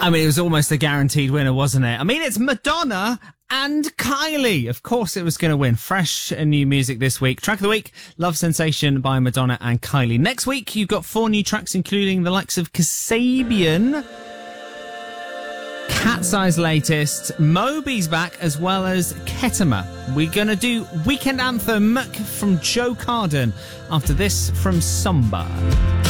I mean, it was almost a guaranteed winner, wasn't it? I mean, it's Madonna and Kylie. Of course it was going to win. Fresh and new music this week. Track of the week, Love Sensation by Madonna and Kylie. Next week, you've got 4 new tracks, including the likes of Kasabian, Cat's Eye's latest, Moby's back, as well as Ketama. We're going to do Weekend Anthem from Joe Carden after this from Samba.